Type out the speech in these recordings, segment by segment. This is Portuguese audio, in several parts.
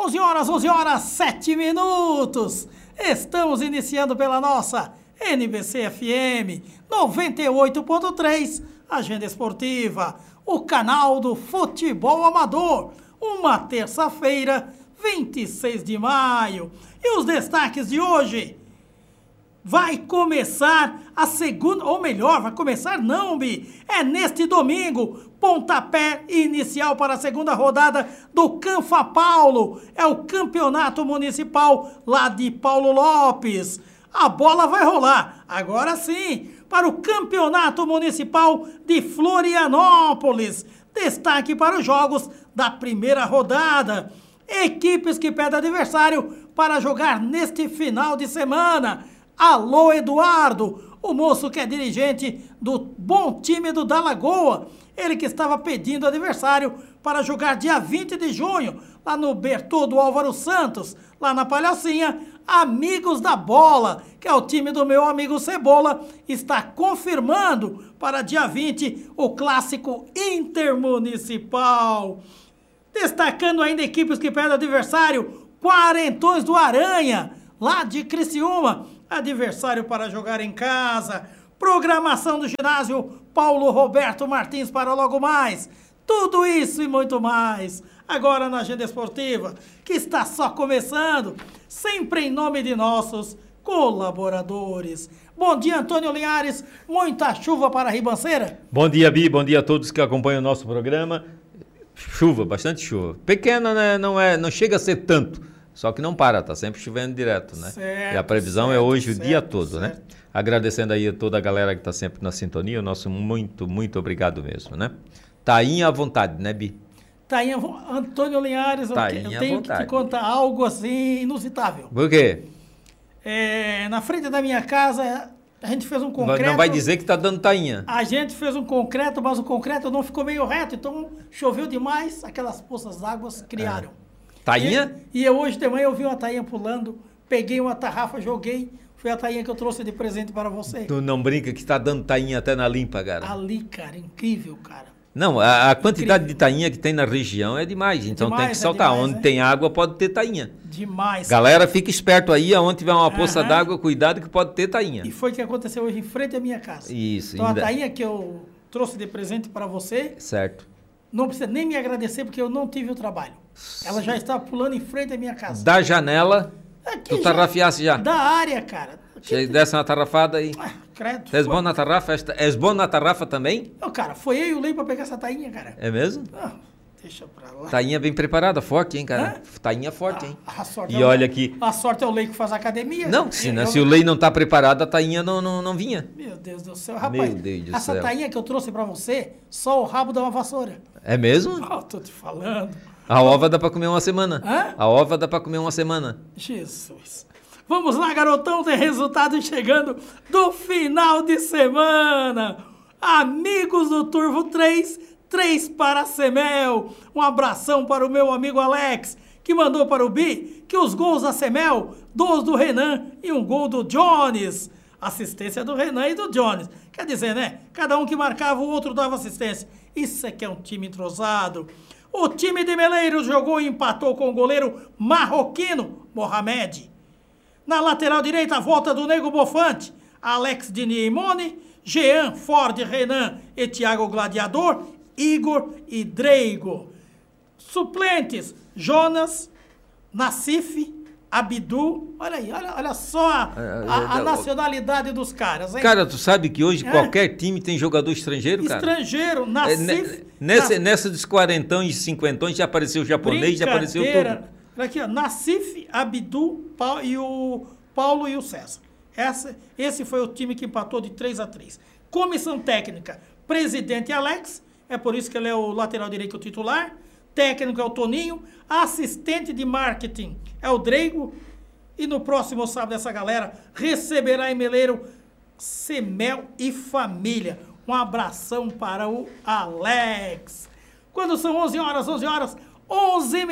11 horas, 7 minutos. Estamos iniciando pela nossa NBC FM 98.3, Agenda Esportiva, o canal do futebol amador. Uma terça-feira, 26 de maio. E os destaques de hoje? Vai começar a segunda, ou melhor, vai começar não, Bi. É neste domingo, pontapé inicial para a segunda rodada do Canfa Paulo. É o campeonato municipal lá de Paulo Lopes. A bola vai rolar, agora sim, para o campeonato municipal de Florianópolis. Destaque para os jogos da primeira rodada. Equipes que pedem adversário para jogar neste final de semana. Alô, Eduardo, o moço que é dirigente do bom time do da Lagoa. Ele que estava pedindo adversário para jogar dia 20 de junho, lá no Bertô do Álvaro Santos, lá na Palhocinha. Amigos da Bola, que é o time do meu amigo Cebola, está confirmando para dia 20 o clássico intermunicipal. Destacando ainda equipes que pedem adversário, Quarentões do Aranha, lá de Criciúma, adversário para jogar em casa. Programação do ginásio Paulo Roberto Martins para logo mais. Tudo isso e muito mais, agora na Agenda Esportiva, que está só começando, sempre em nome de nossos colaboradores. Bom dia, Antônio Linhares, muita chuva para a Ribanceira? Bom dia, Bi, bom dia a todos que acompanham o nosso programa. Chuva, bastante chuva. Pequena, né? Não chega a ser tanto, só que não para, tá sempre chovendo direto, né? Certo, e a previsão é hoje o dia todo, certo. né? Agradecendo aí a toda a galera que está sempre na sintonia, o nosso muito obrigado mesmo, né? Tainha à vontade, né, Bi? Tainha, Antônio Linhares, eu tenho que te contar algo assim inusitável. Por quê? Na frente da minha casa, a gente fez um concreto. Não vai dizer que tá dando tainha. A gente fez um concreto, mas o concreto não ficou meio reto, então choveu demais, aquelas poças d'água criaram. Tainha? E eu hoje de manhã eu vi uma tainha pulando, peguei uma tarrafa, joguei, foi a tainha que eu trouxe de presente para você. Tu não brinca que está dando tainha até na limpa, cara. Ali, cara, incrível, cara. Não, a quantidade de tainha que tem na região é demais, então tem que soltar. Demais, onde tem água pode ter tainha. Demais. Galera, fica esperto aí, aonde tiver uma poça d'água, cuidado que pode ter tainha. E foi o que aconteceu hoje em frente à minha casa. Isso. Então a tainha que eu trouxe de presente para você, certo. Não precisa nem me agradecer porque eu não tive o trabalho. Ela já está pulando em frente à minha casa. Da janela, tu tarrafiasse já? Da área, cara. Desce uma tarrafada aí. Credo. És bom na tarrafa? És bom na tarrafa também? Não, cara, foi eu e o Lei pra pegar essa tainha, cara. É mesmo? Deixa pra lá. Tainha bem preparada, forte, hein, cara? Tainha forte, hein? A sorte e olha aqui. A sorte é o Lei que faz academia. Não, se o Lei não tá preparado, a tainha não vinha. Meu Deus do céu, rapaz. Meu Deus do essa céu. Tainha que eu trouxe pra você, só o rabo dá uma vassoura. É mesmo? Tô te falando. A ova dá pra comer uma semana. Hã? A ova dá pra comer uma semana. Jesus. Vamos lá, garotão, tem resultado chegando do final de semana. Amigos do Turvo 3 para a Semel. Um abração para o meu amigo Alex, que mandou para o Bi que os gols da Semel, 2 do Renan e um gol do Jones. Assistência do Renan e do Jones. Quer dizer, né? Cada um que marcava, o outro dava assistência. Isso é que é um time entrosado. O time de Meleiros jogou e empatou com o goleiro marroquino, Mohamed. Na lateral direita, a volta do Nego Bofante, Alex Dini e Mone, Jean, Ford, Renan e Thiago Gladiador, Igor e Dreigo. Suplentes, Jonas, Nassif, Abdu. Olha aí, olha só a nacionalidade dos caras, hein? Cara, tu sabe que hoje qualquer time tem jogador estrangeiro, cara? Estrangeiro, Nassif. Nessa dos quarentões e cinquentões já apareceu o japonês, já apareceu tudo. Aqui, ó, Nassif, Abdu e o Paulo e o César. Esse foi o time que empatou de 3-3. Comissão técnica, presidente Alex, é por isso que ele é o lateral direito titular. Técnico é o Toninho. Assistente de marketing é o Dreigo. E no próximo sábado essa galera receberá em Meleiro Semel e família. Um abração para o Alex. Quando são 11 horas, 11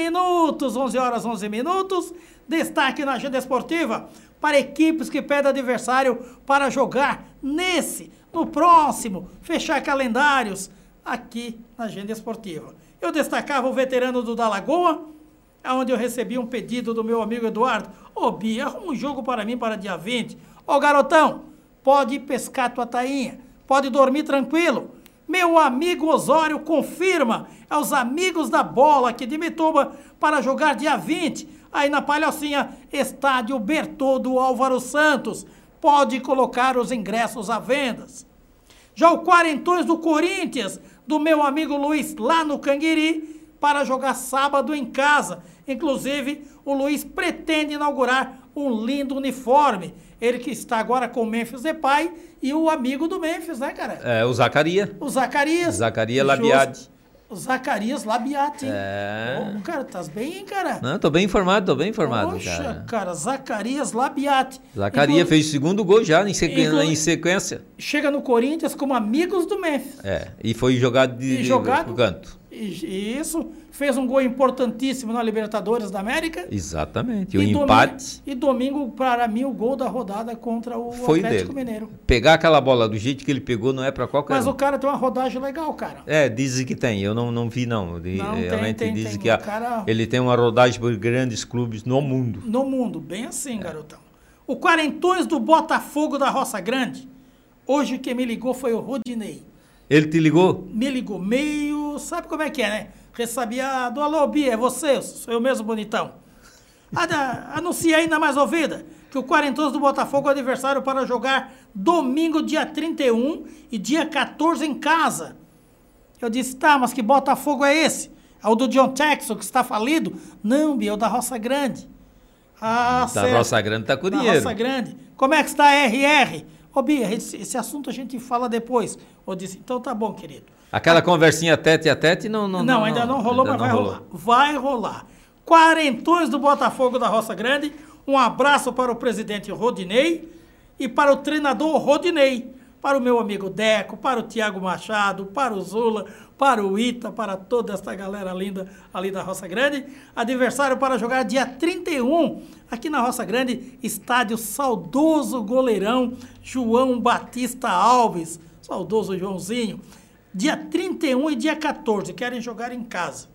minutos, destaque na agenda esportiva para equipes que pedem adversário para jogar no próximo, fechar calendários aqui na agenda esportiva. Eu destacava o veterano do da Lagoa, onde eu recebi um pedido do meu amigo Eduardo. Ô, Bia, arruma um jogo para mim para dia 20. Ô, garotão, pode ir pescar tua tainha, pode dormir tranquilo. Meu amigo Osório confirma, é os amigos da bola aqui de Imbituba para jogar dia 20, aí na Palhocinha, estádio Bertoldo Álvaro Santos. Pode colocar os ingressos à venda. Já o Quarentões do Corinthians, do meu amigo Luiz, lá no Canguiri, para jogar sábado em casa. Inclusive, o Luiz pretende inaugurar um lindo uniforme. Ele que está agora com o Memphis Depay e o amigo do Memphis, né, cara? É, o Zacarias. O Zacarias. Zacarias Labiati. O Zacarias Labiati. É. Ô, cara, estás bem, hein, cara? Não, tô bem informado, Poxa, cara, Zacarias Labiati. Zacarias fez o segundo gol já em sequência. Chega no Corinthians como amigos do Memphis. É, e foi jogado de canto. Isso, fez um gol importantíssimo na Libertadores da América. Exatamente, o empate. E domingo, para mim, o gol da rodada contra o foi Atlético dele. Mineiro. Pegar aquela bola do jeito que ele pegou não é para qualquer Mas o cara tem uma rodagem legal, cara. É, dizem que tem, eu não vi não. Realmente dizem que cara... ele tem uma rodagem por grandes clubes no mundo. No mundo, bem assim, garotão. O Quarentões do Botafogo da Roça Grande, hoje quem me ligou foi o Rodinei. Ele te ligou? Me ligou meio... Sabe como é que é, né? Ressabiado. Alô, Bia, é você? Sou eu mesmo, bonitão. Anuncia ainda mais ouvida que o Quarentões do Botafogo é adversário para jogar domingo, dia 31 e dia 14 em casa. Eu disse, tá, mas que Botafogo é esse? É o do John Texel, que está falido? Não, Bia, é o da Roça Grande. Ah, certo. Da Roça Grande tá com da dinheiro. Roça Grande. Como é que está a RR? Ô, Bia, esse assunto a gente fala depois. Eu disse, então tá bom, querido. Aquela conversinha tete a tete não ainda não rolou, mas vai rolar. Vai rolar. Quarentões do Botafogo da Roça Grande. Um abraço para o presidente Rodinei e para o treinador Rodinei. Para o meu amigo Deco, para o Tiago Machado, para o Zula, para o Ita, para toda essa galera linda ali da Roça Grande. Adversário para jogar dia 31, aqui na Roça Grande, estádio saudoso goleirão João Batista Alves. Saudoso Joãozinho. Dia 31 e dia 14, querem jogar em casa.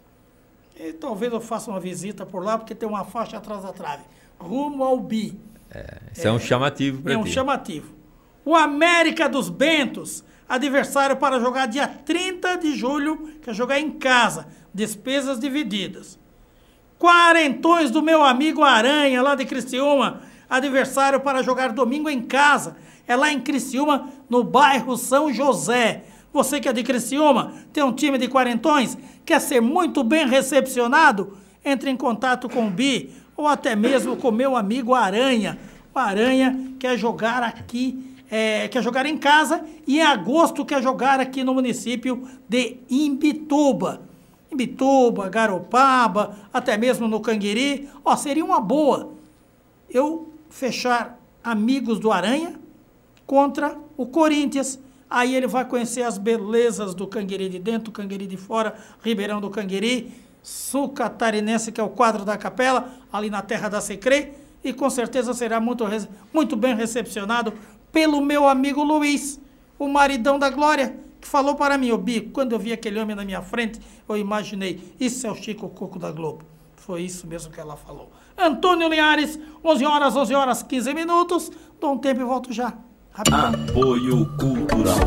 E talvez eu faça uma visita por lá, porque tem uma faixa atrás da trave. Rumo ao Bi. Isso é um chamativo para ti. É um chamativo. O América dos Bentos, adversário para jogar dia 30 de julho, quer jogar em casa. Despesas divididas. Quarentões do meu amigo Aranha, lá de Criciúma, adversário para jogar domingo em casa. É lá em Criciúma, no bairro São José. Você que é de Criciúma, tem um time de quarentões, quer ser muito bem recepcionado? Entre em contato com o Bi, ou até mesmo com meu amigo Aranha. O Aranha quer jogar aqui, quer jogar em casa, e em agosto quer jogar aqui no município de Imbituba. Imbituba, Garopaba, até mesmo no Canguiri. Seria uma boa eu fechar amigos do Aranha contra o Corinthians. Aí ele vai conhecer as belezas do Canguiri de dentro, Canguiri de fora, Ribeirão do Canguiri, Sul Catarinense, que é o quadro da Capela, ali na terra da Secrê, e com certeza será muito bem recepcionado pelo meu amigo Luiz, o maridão da Glória, que falou para mim, Bico, quando eu vi aquele homem na minha frente, eu imaginei, isso é o Chico Coco da Globo. Foi isso mesmo que ela falou. Antônio Linhares, 11 horas 15 minutos, dou um tempo e volto já. Apoio Cultural.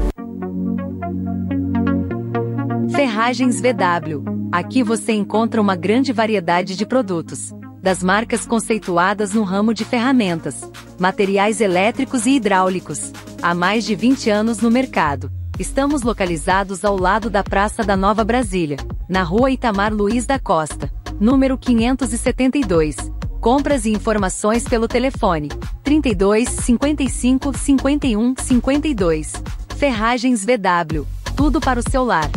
Ferragens VW. Aqui você encontra uma grande variedade de produtos, das marcas conceituadas no ramo de ferramentas, materiais elétricos e hidráulicos. Há mais de 20 anos no mercado. Estamos localizados ao lado da Praça da Nova Brasília, na Rua Itamar Luiz da Costa, número 572. Compras e informações pelo telefone 32 55 51 52. Ferragens VW. Tudo para o seu lar.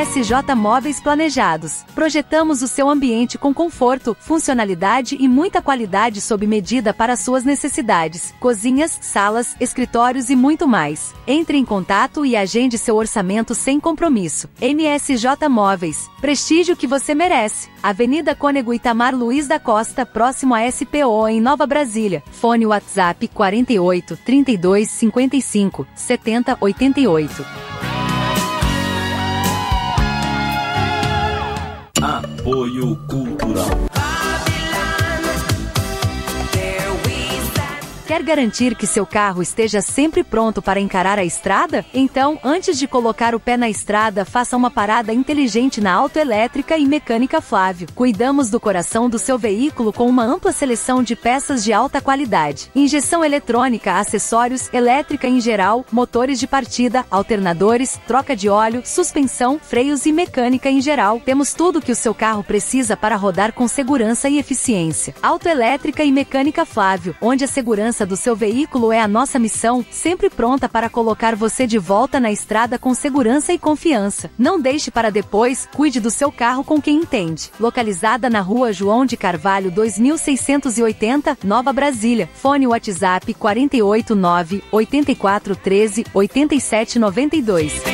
MSJ Móveis Planejados. Projetamos o seu ambiente com conforto, funcionalidade e muita qualidade sob medida para suas necessidades. Cozinhas, salas, escritórios e muito mais. Entre em contato e agende seu orçamento sem compromisso. MSJ Móveis. Prestígio que você merece. Avenida Cônego Itamar Luiz da Costa, próximo à SPO em Nova Brasília. Fone WhatsApp 48 32 55 70 88. Apoio Cultural. Quer garantir que seu carro esteja sempre pronto para encarar a estrada? Então, antes de colocar o pé na estrada, faça uma parada inteligente na Autoelétrica e Mecânica Flávio. Cuidamos do coração do seu veículo com uma ampla seleção de peças de alta qualidade. Injeção eletrônica, acessórios, elétrica em geral, motores de partida, alternadores, troca de óleo, suspensão, freios e mecânica em geral. Temos tudo que o seu carro precisa para rodar com segurança e eficiência. Autoelétrica e Mecânica Flávio, onde a segurança do seu veículo é a nossa missão, sempre pronta para colocar você de volta na estrada com segurança e confiança. Não deixe para depois, cuide do seu carro com quem entende. Localizada na Rua João de Carvalho 2680, Nova Brasília. Fone WhatsApp 489 8413 8792.